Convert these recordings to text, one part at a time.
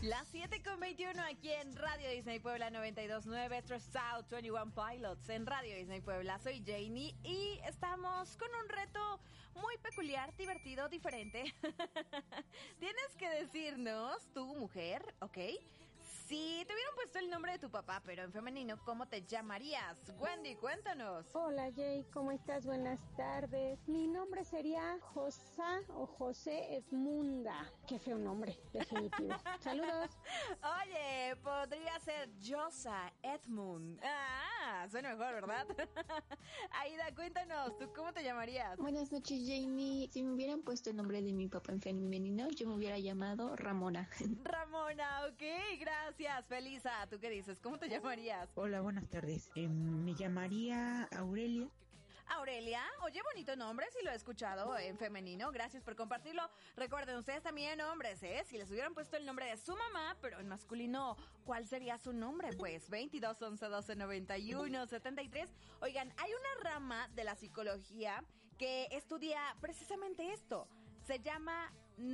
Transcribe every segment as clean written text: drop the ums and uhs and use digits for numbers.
Las 7:21 aquí en Radio Disney Puebla 92.9, Stressed Out 21 Pilots en Radio Disney Puebla. Soy Janie y estamos con un reto muy peculiar, divertido, diferente. Tienes que decirnos, tu mujer, ¿ok? Si te hubieran puesto el nombre de tu papá, pero en femenino, ¿cómo te llamarías? Wendy, cuéntanos. Hola Jay, ¿cómo estás? Buenas tardes. Mi nombre sería Josa o José Edmunda. Qué feo nombre, definitivo. Saludos. Oye, podría ser Josa Edmund. Ah, suena mejor, ¿verdad? Aida, cuéntanos, ¿tú cómo te llamarías? Buenas noches, Jamie. Si me hubieran puesto el nombre de mi papá en femenino, yo me hubiera llamado Ramona. Ramona, ok, gracias. Felisa, ¿tú qué dices? ¿Cómo te llamarías? Hola, buenas tardes. Me llamaría Aurelia. Aurelia, oye, bonito nombre, si lo he escuchado en femenino, gracias por compartirlo. Recuerden, ustedes también hombres, si les hubieran puesto el nombre de su mamá, pero en masculino, ¿cuál sería su nombre? Pues 22 11 12 91 73. Oigan, hay una rama de la psicología que estudia precisamente esto, se llama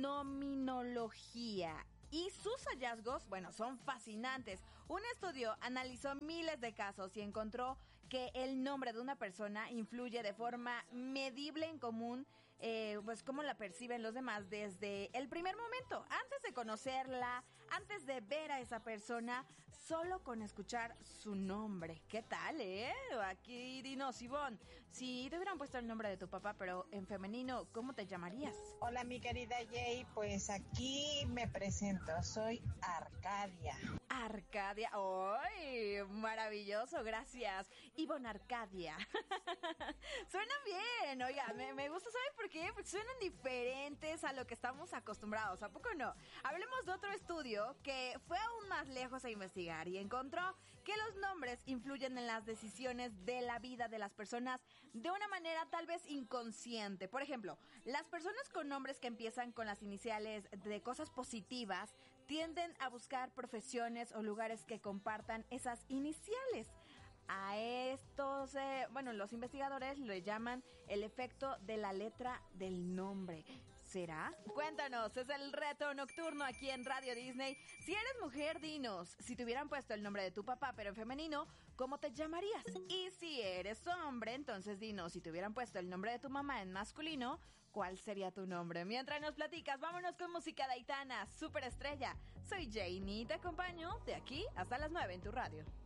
nominología. Y sus hallazgos, bueno, son fascinantes. Un estudio analizó miles de casos y encontró que el nombre de una persona influye de forma medible en común, pues cómo la perciben los demás desde el primer momento, antes de conocerla, antes de ver a esa persona, solo con escuchar su nombre. ¿Qué tal, Aquí dinos, Ivonne, si te hubieran puesto el nombre de tu papá, pero en femenino, ¿cómo te llamarías? Hola, mi querida Jay, pues aquí me presento, soy Arcadia. Arcadia, ¡ay! Maravilloso, gracias. Ivonne Arcadia. Suenan bien, oiga, me gusta, ¿saben por qué? Porque suenan diferentes a lo que estamos acostumbrados, ¿a poco no? Hablemos de otro estudio que fue aún más lejos a investigar y encontró que los nombres influyen en las decisiones de la vida de las personas de una manera tal vez inconsciente. Por ejemplo, las personas con nombres que empiezan con las iniciales de cosas positivas tienden a buscar profesiones o lugares que compartan esas iniciales. A estos, los investigadores le llaman el efecto de la letra del nombre. ¿Será? Cuéntanos, es el reto nocturno aquí en Radio Disney. Si eres mujer, dinos, si te hubieran puesto el nombre de tu papá, pero en femenino, ¿cómo te llamarías? Y si eres hombre, entonces dinos, si te hubieran puesto el nombre de tu mamá en masculino, ¿cuál sería tu nombre? Mientras nos platicas, vámonos con música de Aitana, Superestrella. Soy Janie y te acompaño de aquí hasta las 9 en tu radio.